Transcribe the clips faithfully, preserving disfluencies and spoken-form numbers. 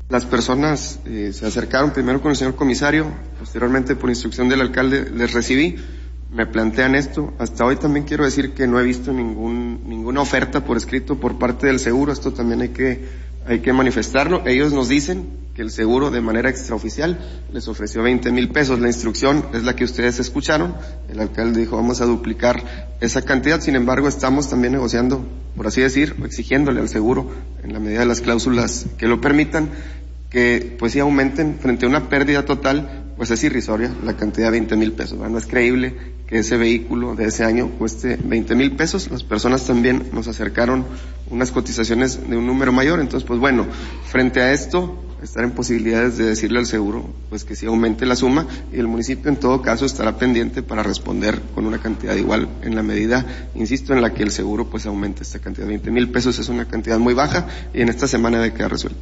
Las personas eh, se acercaron primero con el señor comisario, posteriormente por instrucción del alcalde les recibí, me plantean esto. Hasta hoy también quiero decir que no he visto ningún ninguna oferta por escrito por parte del seguro, esto también hay que hay que manifestarlo. Ellos nos dicen que el seguro de manera extraoficial les ofreció veinte mil pesos, la instrucción es la que ustedes escucharon, el alcalde dijo vamos a duplicar esa cantidad, sin embargo estamos también negociando, por así decir, o exigiéndole al seguro, en la medida de las cláusulas que lo permitan, que pues sí aumenten frente a una pérdida total, pues es irrisoria la cantidad de veinte mil pesos, ¿verdad? No es creíble que ese vehículo de ese año cueste veinte mil pesos, las personas también nos acercaron unas cotizaciones de un número mayor, entonces pues bueno, frente a esto, estar en posibilidades de decirle al seguro, pues que sí aumente la suma, y el municipio en todo caso estará pendiente para responder con una cantidad igual, en la medida, insisto, en la que el seguro pues aumente esta cantidad, veinte mil pesos es una cantidad muy baja, y en esta semana debe quedar resuelto.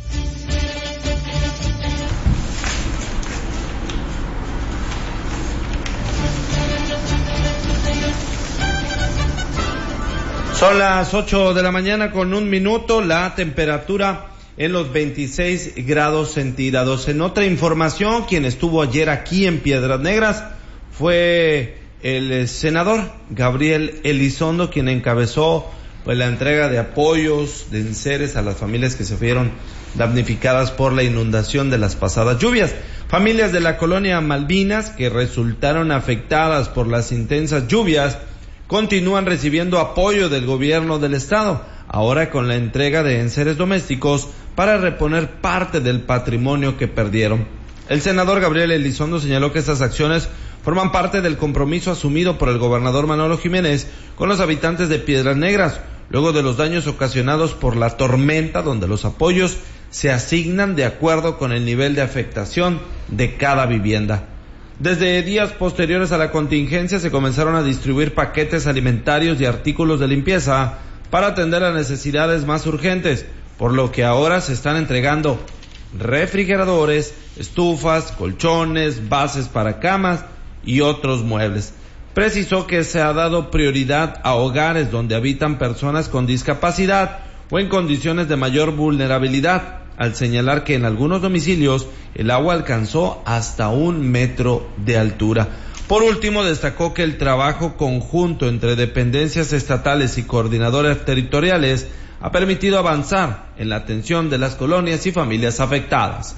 Son las ocho de la mañana con un minuto, la temperatura en los veintiséis grados centígrados. En otra información, quien estuvo ayer aquí en Piedras Negras fue el senador Gabriel Elizondo, quien encabezó pues la entrega de apoyos, de enseres a las familias que se vieron damnificadas por la inundación de las pasadas lluvias. Familias de la colonia Malvinas que resultaron afectadas por las intensas lluvias continúan recibiendo apoyo del gobierno del estado, ahora con la entrega de enseres domésticos para reponer parte del patrimonio que perdieron. El senador Gabriel Elizondo señaló que estas acciones forman parte del compromiso asumido por el gobernador Manolo Jiménez con los habitantes de Piedras Negras, luego de los daños ocasionados por la tormenta, donde los apoyos se asignan de acuerdo con el nivel de afectación de cada vivienda. Desde días posteriores a la contingencia se comenzaron a distribuir paquetes alimentarios y artículos de limpieza para atender las necesidades más urgentes, por lo que ahora se están entregando refrigeradores, estufas, colchones, bases para camas y otros muebles. Precisó que se ha dado prioridad a hogares donde habitan personas con discapacidad o en condiciones de mayor vulnerabilidad, al señalar que en algunos domicilios el agua alcanzó hasta un metro de altura. Por último, destacó que el trabajo conjunto entre dependencias estatales y coordinadores territoriales ha permitido avanzar en la atención de las colonias y familias afectadas.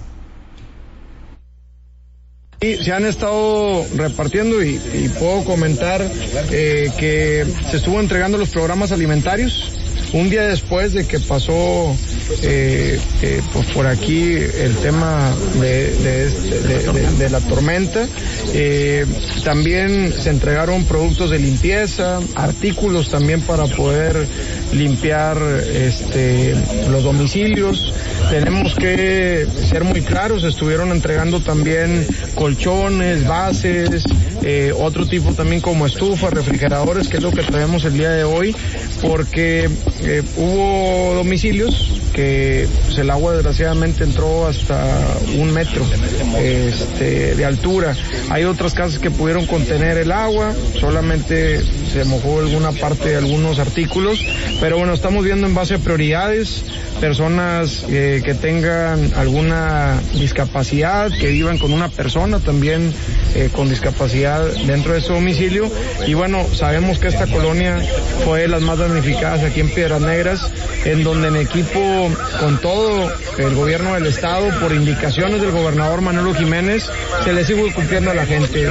Y se han estado repartiendo y, y puedo comentar eh, que se estuvo entregando los programas alimentarios un día después de que pasó eh, eh, pues por aquí el tema de, de, de, de, de la tormenta. Eh, también se entregaron productos de limpieza, artículos también para poder limpiar este, los domicilios. Tenemos que ser muy claros, estuvieron entregando también colchones, bases, eh, otro tipo también como estufas, refrigeradores, que es lo que traemos el día de hoy, porque eh, hubo domicilios que pues, el agua desgraciadamente entró hasta un metro este, de altura. Hay otras casas que pudieron contener el agua, solamente se mojó alguna parte de algunos artículos, pero bueno, estamos viendo en base a prioridades, personas eh, que tengan alguna discapacidad, que vivan con una persona también eh, con discapacidad dentro de su domicilio, y bueno, sabemos que esta colonia fue de las más damnificadas aquí en Piedras Negras, en donde en equipo con todo el gobierno del estado, por indicaciones del gobernador Manolo Jiménez, se le sigue cumpliendo a la gente.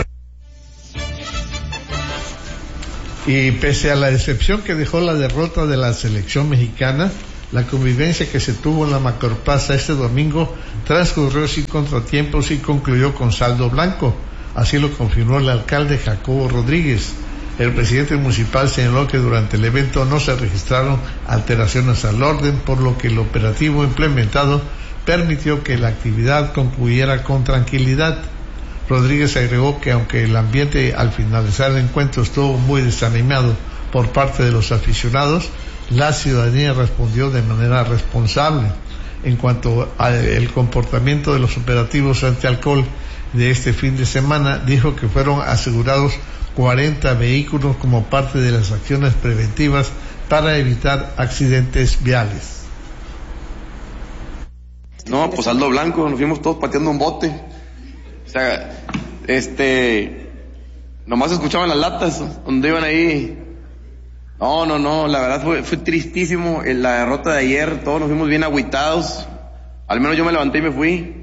Y pese a la decepción que dejó la derrota de la selección mexicana, la convivencia que se tuvo en la Macroplaza este domingo transcurrió sin contratiempos y concluyó con saldo blanco. Así lo confirmó el alcalde Jacobo Rodríguez. El presidente municipal señaló que durante el evento no se registraron alteraciones al orden, por lo que el operativo implementado permitió que la actividad concluyera con tranquilidad. Rodríguez agregó que aunque el ambiente al finalizar el encuentro estuvo muy desanimado por parte de los aficionados, la ciudadanía respondió de manera responsable. En cuanto al comportamiento de los operativos antialcohol de este fin de semana, dijo que fueron asegurados cuarenta vehículos como parte de las acciones preventivas para evitar accidentes viales. No, pues saldo blanco, nos fuimos todos pateando un bote. O sea, este, nomás escuchaban las latas donde iban ahí. No, no, no, la verdad fue, fue tristísimo la derrota de ayer, todos nos fuimos bien agüitados. Al menos yo me levanté y me fui.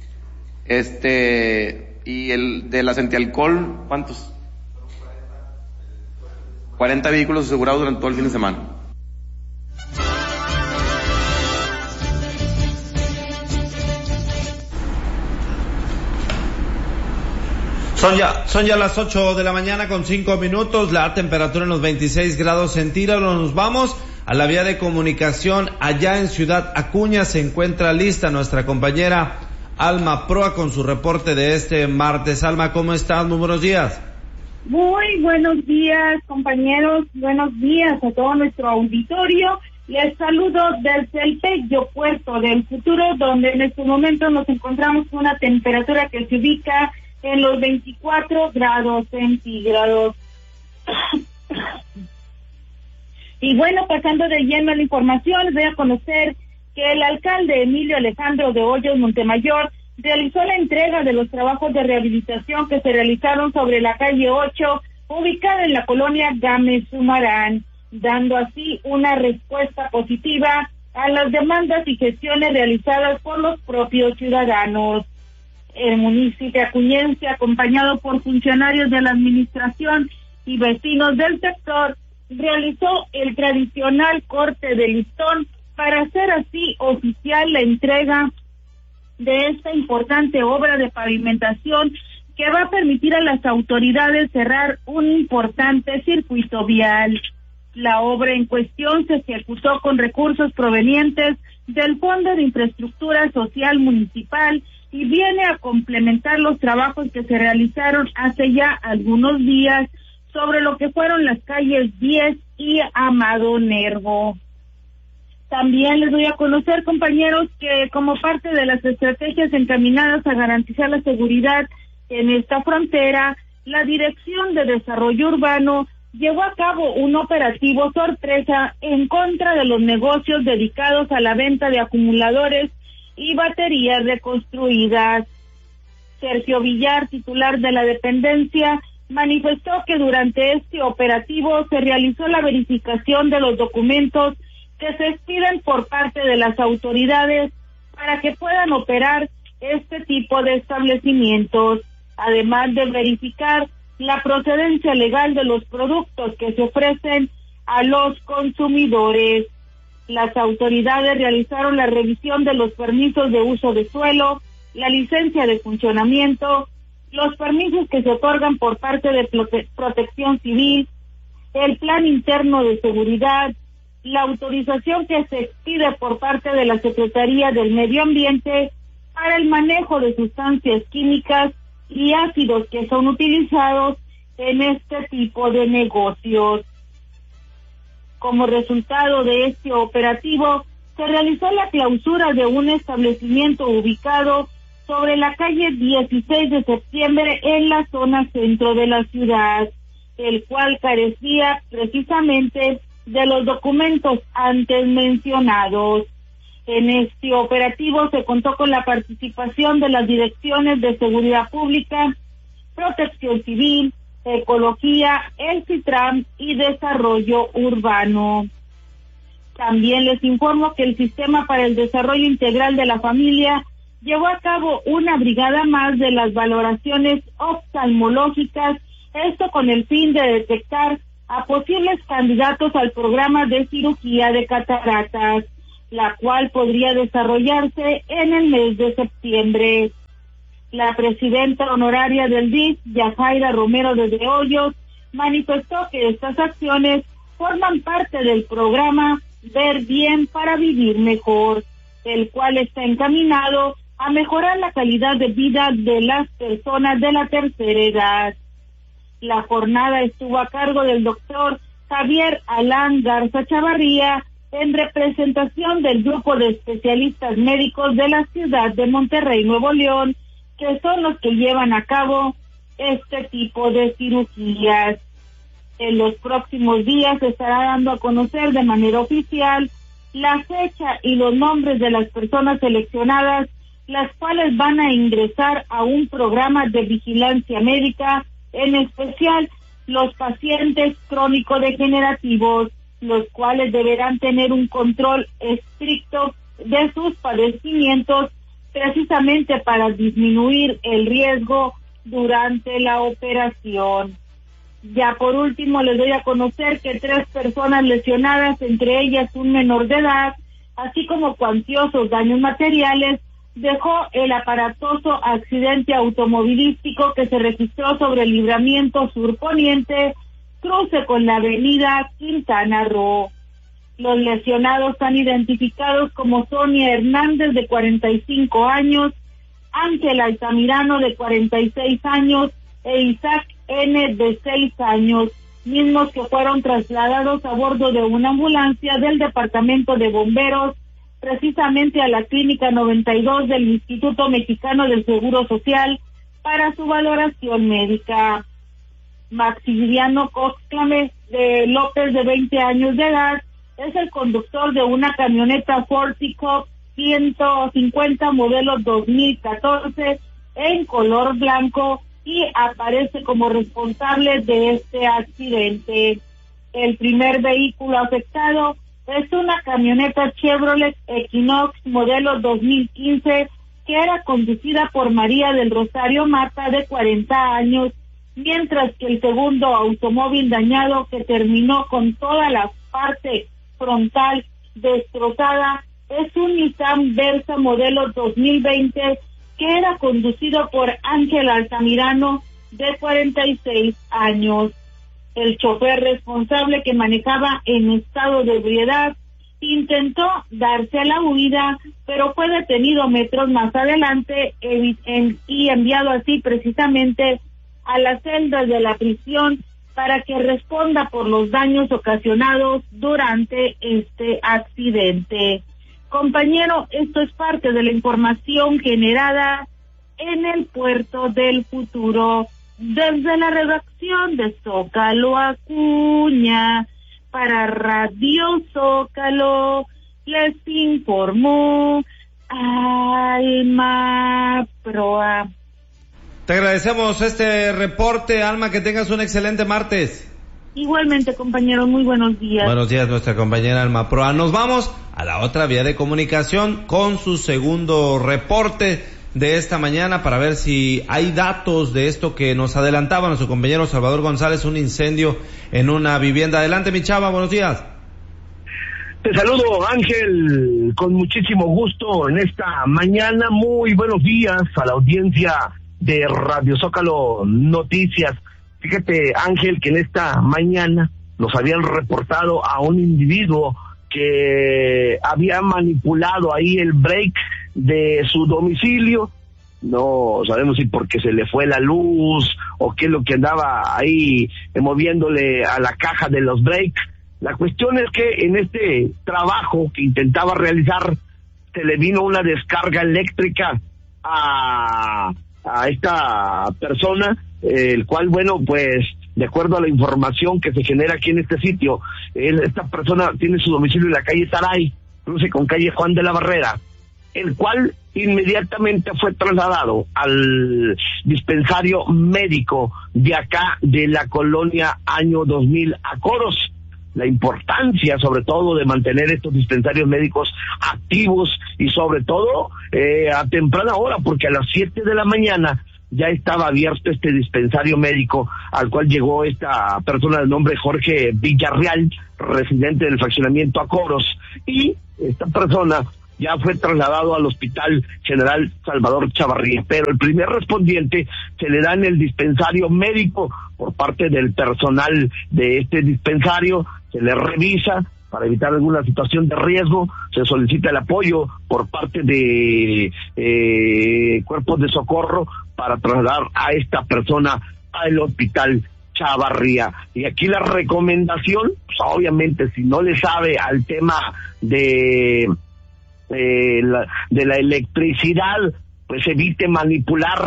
Este, y el de la Centialcohol, ¿cuántos? cuarenta vehículos asegurados durante todo el fin de semana. Son ya, son ya las ocho de la mañana con cinco minutos, la temperatura en los veintiséis grados centígrados. Nos vamos a la vía de comunicación. Allá en Ciudad Acuña se encuentra lista nuestra compañera Alma Proa con su reporte de este martes. Alma, ¿cómo estás? Muy buenos días. Muy buenos días, compañeros. Buenos días a todo nuestro auditorio. Les saludo desde el bello puerto del futuro, donde en este momento nos encontramos con una temperatura que se ubica en los veinticuatro grados centígrados. Y bueno, pasando de lleno a la información, les voy a conocer que el alcalde Emilio Alejandro de Hoyos Montemayor realizó la entrega de los trabajos de rehabilitación que se realizaron sobre la calle ocho, ubicada en la colonia Gámez Sumarán, dando así una respuesta positiva a las demandas y gestiones realizadas por los propios ciudadanos. El municipio acuñense, acompañado por funcionarios de la administración y vecinos del sector, realizó el tradicional corte de listón para hacer así oficial la entrega de esta importante obra de pavimentación que va a permitir a las autoridades cerrar un importante circuito vial. La obra en cuestión se ejecutó con recursos provenientes del Fondo de Infraestructura Social Municipal y viene a complementar los trabajos que se realizaron hace ya algunos días sobre lo que fueron las calles diez y Amado Nervo. También les doy a conocer, compañeros, que como parte de las estrategias encaminadas a garantizar la seguridad en esta frontera, la Dirección de Desarrollo Urbano llevó a cabo un operativo sorpresa en contra de los negocios dedicados a la venta de acumuladores y baterías reconstruidas. Sergio Villar, titular de la dependencia, manifestó que durante este operativo se realizó la verificación de los documentos que se expiden por parte de las autoridades para que puedan operar este tipo de establecimientos, además de verificar la procedencia legal de los productos que se ofrecen a los consumidores. Las autoridades realizaron la revisión de los permisos de uso de suelo, la licencia de funcionamiento, los permisos que se otorgan por parte de prote- Protección Civil, el plan interno de seguridad, la autorización que se expide por parte de la Secretaría del Medio Ambiente para el manejo de sustancias químicas y ácidos que son utilizados en este tipo de negocios. Como resultado de este operativo, se realizó la clausura de un establecimiento ubicado sobre la calle dieciséis de septiembre en la zona centro de la ciudad, el cual carecía precisamente de los documentos antes mencionados. En este operativo se contó con la participación de las direcciones de Seguridad Pública, Protección Civil, Ecología, el CITRAM y Desarrollo Urbano. También les informo que el Sistema para el Desarrollo Integral de la Familia llevó a cabo una brigada más de las valoraciones oftalmológicas, esto con el fin de detectar a posibles candidatos al programa de cirugía de cataratas, la cual podría desarrollarse en el mes de septiembre. La presidenta honoraria del D I F, Yajaira Romero de Hoyos, manifestó que estas acciones forman parte del programa Ver Bien para Vivir Mejor, el cual está encaminado a mejorar la calidad de vida de las personas de la tercera edad. La jornada estuvo a cargo del doctor Javier Alán Garza Chavarría, en representación del grupo de especialistas médicos de la ciudad de Monterrey, Nuevo León, que son los que llevan a cabo este tipo de cirugías. En los próximos días se estará dando a conocer de manera oficial la fecha y los nombres de las personas seleccionadas, las cuales van a ingresar a un programa de vigilancia médica, en especial los pacientes crónico-degenerativos, los cuales deberán tener un control estricto de sus padecimientos, precisamente para disminuir el riesgo durante la operación. Ya por último les doy a conocer que tres personas lesionadas, entre ellas un menor de edad, así como cuantiosos daños materiales, dejó el aparatoso accidente automovilístico que se registró sobre el libramiento surponiente, cruce con la avenida Quintana Roo. Los lesionados están identificados como Sonia Hernández, de cuarenta y cinco años, Ángel Altamirano, de cuarenta y seis años, e Isaac N., de seis años, mismos que fueron trasladados a bordo de una ambulancia del Departamento de Bomberos, precisamente a la Clínica noventa y dos del Instituto Mexicano del Seguro Social, para su valoración médica. Maximiliano Cosclame de López, de veinte años de edad, es el conductor de una camioneta Ford Pickup ciento cincuenta modelo dos mil catorce en color blanco y aparece como responsable de este accidente. El primer vehículo afectado es una camioneta Chevrolet Equinox modelo dos mil quince que era conducida por María del Rosario Mata, de cuarenta años, mientras que el segundo automóvil dañado, que terminó con toda la parte frontal destrozada, es un Nissan Versa modelo dos mil veinte que era conducido por Ángel Altamirano, de cuarenta y seis años. El chofer responsable, que manejaba en estado de ebriedad, intentó darse a la huida, pero fue detenido metros más adelante y enviado así precisamente a las celdas de la prisión para que responda por los daños ocasionados durante este accidente. Compañero, esto es parte de la información generada en el Puerto del Futuro. Desde la redacción de Zócalo Acuña, para Radio Zócalo, les informó Alma Proa. Te agradecemos este reporte, Alma, que tengas un excelente martes. Igualmente, compañero, muy buenos días. Buenos días, nuestra compañera Alma Proa. Nos vamos a la otra vía de comunicación con su segundo reporte de esta mañana para ver si hay datos de esto que nos adelantaba nuestro compañero Salvador González, un incendio en una vivienda. Adelante, mi chava, buenos días. Te saludo, Ángel, con muchísimo gusto en esta mañana. Muy buenos días a la audiencia de Radio Zócalo Noticias. Fíjate, Ángel, que en esta mañana nos habían reportado a un individuo que había manipulado ahí el break de su domicilio. No sabemos si porque se le fue la luz o qué es lo que andaba ahí moviéndole a la caja de los breaks. La cuestión es que en este trabajo que intentaba realizar se le vino una descarga eléctrica a, a esta persona, el cual, bueno, pues de acuerdo a la información que se genera aquí en este sitio, esta persona tiene su domicilio en la calle Taray, cruce con calle Juan de la Barrera, el cual inmediatamente fue trasladado al dispensario médico de acá de la colonia Año dos mil a Coros. La importancia sobre todo de mantener estos dispensarios médicos activos y sobre todo eh, a temprana hora, porque a las siete de la mañana ya estaba abierto este dispensario médico al cual llegó esta persona de nombre Jorge Villarreal, residente del fraccionamiento Acoros, y esta persona ya fue trasladado al Hospital General Salvador Chavarría, pero el primer respondiente se le da en el dispensario médico por parte del personal de este dispensario, se le revisa para evitar alguna situación de riesgo, se solicita el apoyo por parte de eh, cuerpos de socorro para trasladar a esta persona al Hospital Chavarría. Y aquí la recomendación, pues obviamente si no le sabe al tema de Eh, la, de la electricidad, pues evite manipular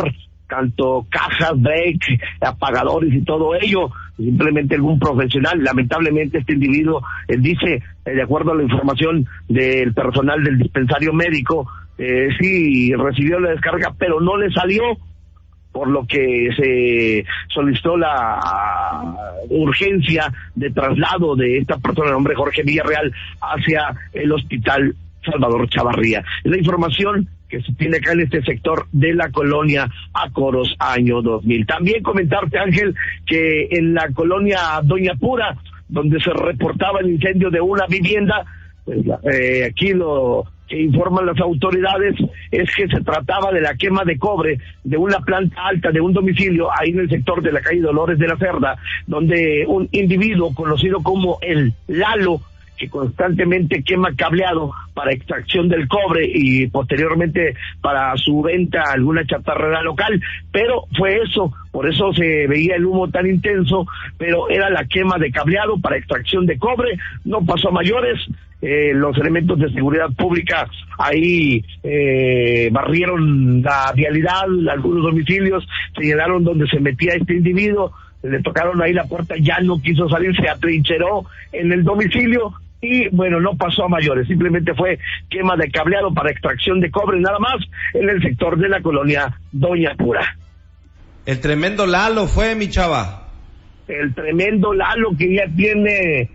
tanto cajas, break, apagadores y todo ello. Simplemente algún profesional, lamentablemente este individuo, él dice, eh, de acuerdo a la información del personal del dispensario médico, eh, sí recibió la descarga, pero no le salió, por lo que se solicitó la urgencia de traslado de esta persona, el nombre Jorge Villarreal, hacia el hospital Salvador Chavarría. Es la información que se tiene acá en este sector de la colonia Acoros, año dos mil. También comentarte, Ángel, que en la colonia Doña Pura, donde se reportaba el incendio de una vivienda, pues, eh, aquí lo que informan las autoridades es que se trataba de la quema de cobre de una planta alta de un domicilio ahí en el sector de la calle Dolores de la Cerda, donde un individuo conocido como el Lalo, que constantemente quema cableado para extracción del cobre y posteriormente para su venta a alguna chatarrera local, pero fue eso, por eso se veía el humo tan intenso, pero era la quema de cableado para extracción de cobre, no pasó a mayores. Eh, los elementos de seguridad pública ahí eh, barrieron la vialidad, algunos domicilios, señalaron donde se metía este individuo, le tocaron ahí la puerta, ya no quiso salir, se atrincheró en el domicilio y bueno, no pasó a mayores, simplemente fue quema de cableado para extracción de cobre, nada más, en el sector de la colonia Doña Pura. El tremendo Lalo fue, mi chava. El tremendo Lalo que ya tiene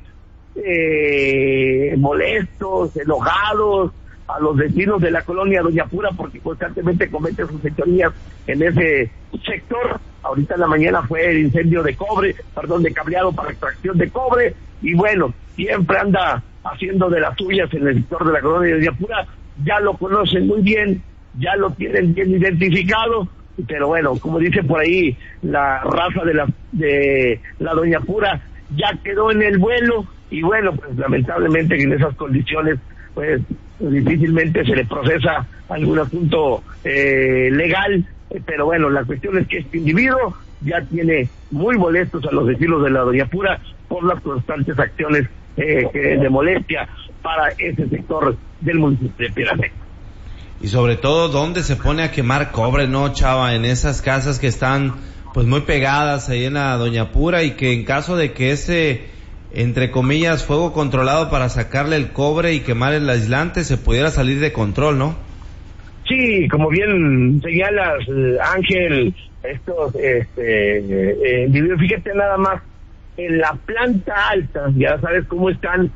eh, molestos, enojados a los vecinos de la colonia Doña Pura porque constantemente comete sus fechorías en ese sector. Ahorita en la mañana fue el incendio de cobre, perdón, de cableado para extracción de cobre, y bueno, siempre anda haciendo de las suyas en el sector de la colonia Doña Pura. Ya lo conocen muy bien, ya lo tienen bien identificado, pero bueno, como dice por ahí la raza de la de la Doña Pura, ya quedó en el vuelo, y bueno, pues lamentablemente en esas condiciones pues difícilmente se le procesa algún asunto eh, legal, eh, pero bueno, la cuestión es que este individuo ya tiene muy molestos a los vecinos de la Doña Pura por las constantes acciones eh, de molestia para ese sector del municipio de Piedras Negras. Y sobre todo, ¿dónde se pone a quemar cobre, no, chava? En esas casas que están pues muy pegadas ahí en la Doña Pura, y que en caso de que ese, entre comillas, fuego controlado para sacarle el cobre y quemar el aislante se pudiera salir de control, ¿no? Sí, como bien señalas, Ángel, estos este, eh, individuos, fíjate nada más, en la planta alta, ya sabes cómo están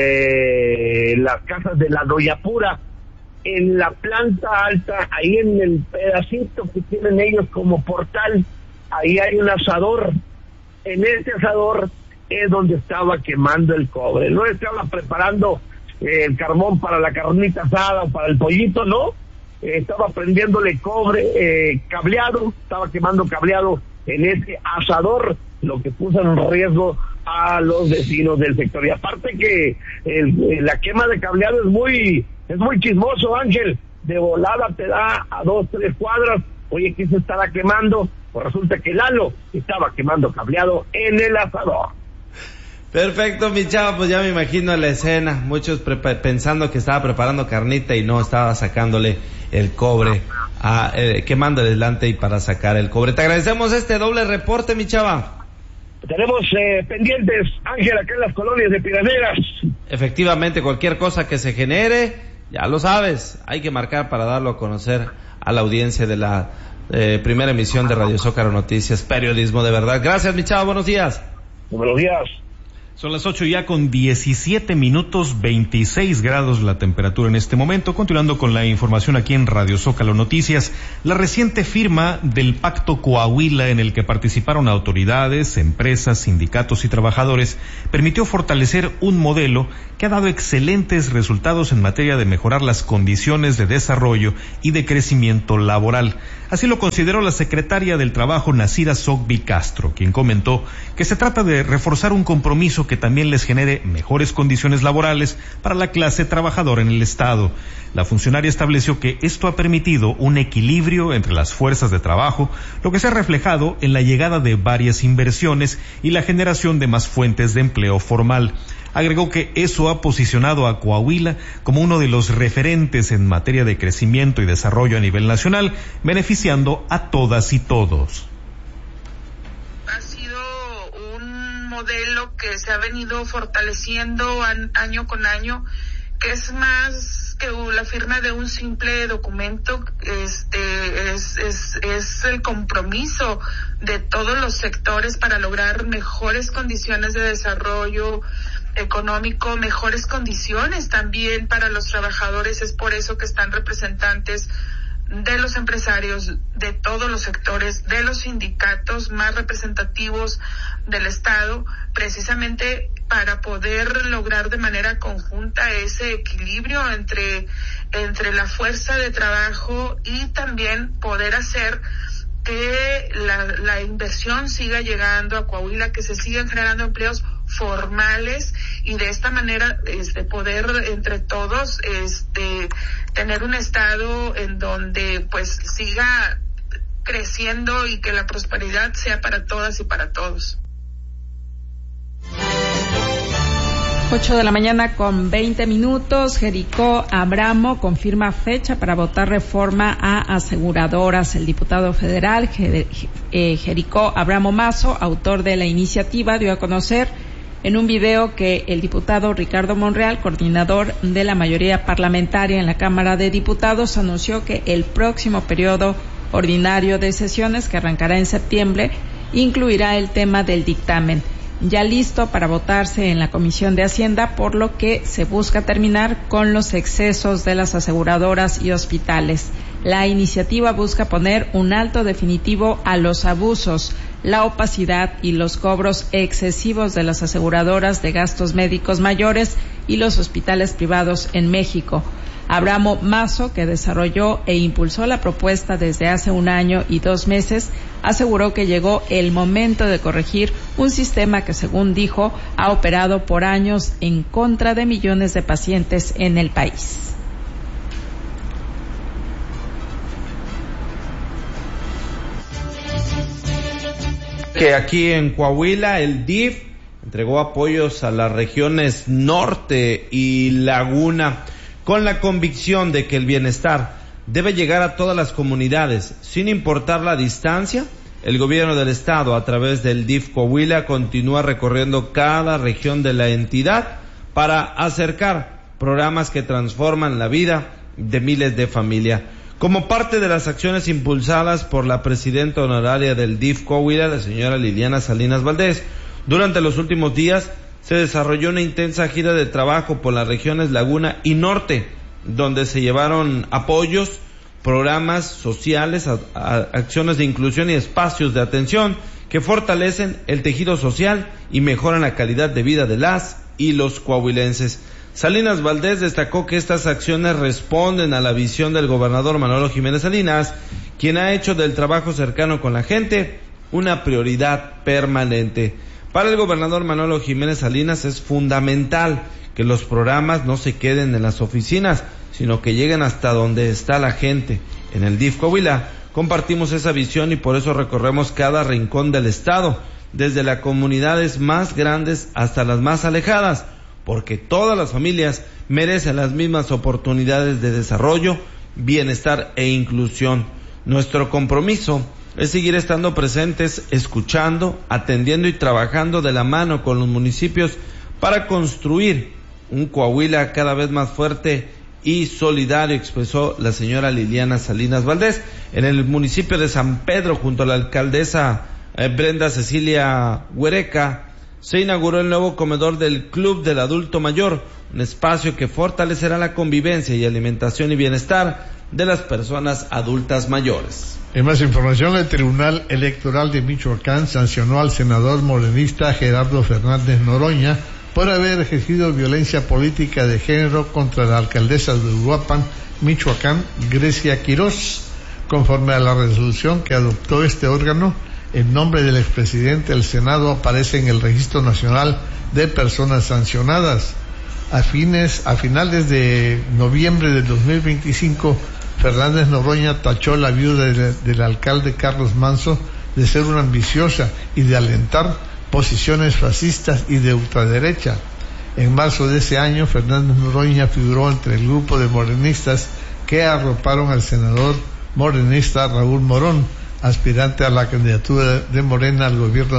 eh, las casas de la Doña Pura, en la planta alta, ahí en el pedacito que tienen ellos como portal, ahí hay un asador. En ese asador es donde estaba quemando el cobre, no estaba preparando eh, el carbón para la carnita asada o para el pollito, no, eh, estaba prendiéndole cobre eh, cableado, estaba quemando cableado en ese asador, lo que puso en riesgo a los vecinos del sector. Y aparte que el, la quema de cableado es muy es muy chismoso, Ángel, de volada te da a dos, tres cuadras, oye, ¿qué se estaba quemando? Pues resulta que Lalo estaba quemando cableado en el asador. Perfecto, mi chava, pues ya me imagino la escena, muchos pensando que estaba preparando carnita y no, estaba sacándole el cobre, a, eh, quemando el aislante y para sacar el cobre. Te agradecemos este doble reporte, mi chava. Tenemos eh, pendientes, Ángel, acá en las colonias de Piedras Negras. Efectivamente, cualquier cosa que se genere, ya lo sabes, hay que marcar para darlo a conocer a la audiencia de la eh, primera emisión de Radio Zócalo Noticias, periodismo de verdad. Gracias, mi chava, buenos días. Buenos días. Son las ocho ya con diecisiete minutos, veintiséis grados la temperatura en este momento. Continuando con la información aquí en Radio Zócalo Noticias, la reciente firma del Pacto Coahuila, en el que participaron autoridades, empresas, sindicatos y trabajadores, permitió fortalecer un modelo que ha dado excelentes resultados en materia de mejorar las condiciones de desarrollo y de crecimiento laboral. Así lo consideró la secretaria del Trabajo, Nacira Sogbi Castro, quien comentó que se trata de reforzar un compromiso compromiso que también les genere mejores condiciones laborales para la clase trabajadora en el Estado. La funcionaria estableció que esto ha permitido un equilibrio entre las fuerzas de trabajo, lo que se ha reflejado en la llegada de varias inversiones y la generación de más fuentes de empleo formal. Agregó que eso ha posicionado a Coahuila como uno de los referentes en materia de crecimiento y desarrollo a nivel nacional, beneficiando a todas y todos. Ha sido un modelo que se ha venido fortaleciendo año con año, que es más que la firma de un simple documento, este es, es, es el compromiso de todos los sectores para lograr mejores condiciones de desarrollo económico, mejores condiciones también para los trabajadores. Es por eso que están representantes de los empresarios, de todos los sectores, de los sindicatos más representativos del Estado, precisamente para poder lograr de manera conjunta ese equilibrio entre, entre la fuerza de trabajo y también poder hacer que la, la inversión siga llegando a Coahuila, que se sigan generando empleos formales y de esta manera este poder entre todos este tener un estado en donde pues siga creciendo y que la prosperidad sea para todas y para todos. ocho de la mañana con veinte minutos. Jericó Abramo confirma fecha para votar reforma a aseguradoras. El diputado federal Jericó Abramo Mazo, autor de la iniciativa, dio a conocer en un video que el diputado Ricardo Monreal, coordinador de la mayoría parlamentaria en la Cámara de Diputados, anunció que el próximo periodo ordinario de sesiones, que arrancará en septiembre, incluirá el tema del dictamen, ya listo para votarse en la Comisión de Hacienda, por lo que se busca terminar con los excesos de las aseguradoras y hospitales. La iniciativa busca poner un alto definitivo a los abusos, la opacidad y los cobros excesivos de las aseguradoras de gastos médicos mayores y los hospitales privados en México. Abramo Mazo, que desarrolló e impulsó la propuesta desde hace un año y dos meses, aseguró que llegó el momento de corregir un sistema que, según dijo, ha operado por años en contra de millones de pacientes en el país. Que aquí en Coahuila el D I F entregó apoyos a las regiones norte y Laguna con la convicción de que el bienestar debe llegar a todas las comunidades, sin importar la distancia. El gobierno del estado, a través del D I F Coahuila, continúa recorriendo cada región de la entidad para acercar programas que transforman la vida de miles de familias. Como parte de las acciones impulsadas por la presidenta honoraria del D I F Coahuila, la señora Liliana Salinas Valdés, durante los últimos días se desarrolló una intensa gira de trabajo por las regiones Laguna y Norte, donde se llevaron apoyos, programas sociales, a, a, acciones de inclusión y espacios de atención que fortalecen el tejido social y mejoran la calidad de vida de las y los coahuilenses. Salinas Valdés destacó que estas acciones responden a la visión del gobernador Manolo Jiménez Salinas, quien ha hecho del trabajo cercano con la gente una prioridad permanente. Para el gobernador Manolo Jiménez Salinas es fundamental que los programas no se queden en las oficinas, sino que lleguen hasta donde está la gente. En el D I F Coahuila compartimos esa visión y por eso recorremos cada rincón del estado, desde las comunidades más grandes hasta las más alejadas, porque todas las familias merecen las mismas oportunidades de desarrollo, bienestar e inclusión. Nuestro compromiso es seguir estando presentes, escuchando, atendiendo y trabajando de la mano con los municipios para construir un Coahuila cada vez más fuerte y solidario, expresó la señora Liliana Salinas Valdés. En el municipio de San Pedro, junto a la alcaldesa eh, Brenda Cecilia Huereca, se inauguró el nuevo comedor del Club del Adulto Mayor, un espacio que fortalecerá la convivencia y alimentación y bienestar de las personas adultas mayores. En más información, el Tribunal Electoral de Michoacán sancionó al senador morenista Gerardo Fernández Noroña por haber ejercido violencia política de género contra la alcaldesa de Uruapan, Michoacán, Grecia Quirós. Conforme a la resolución que adoptó este órgano, el nombre del expresidente del Senado aparece en el Registro Nacional de Personas Sancionadas. A fines, a finales de noviembre de dos mil veinticinco, Fernández Noroña tachó a la viuda de, del alcalde Carlos Manso de ser una ambiciosa y de alentar posiciones fascistas y de ultraderecha. En marzo de ese año, Fernández Noroña figuró entre el grupo de morenistas que arroparon al senador morenista Raúl Morón, aspirante a la candidatura de Morena al gobierno